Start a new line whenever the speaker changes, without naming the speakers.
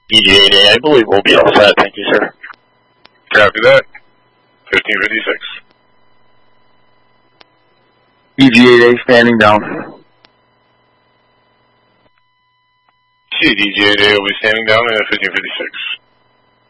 DJ8A, I believe we'll be all set. Thank you, sir.
Copy that. 1556.
DJ8A standing down.
DJ8A will be standing down at 1556.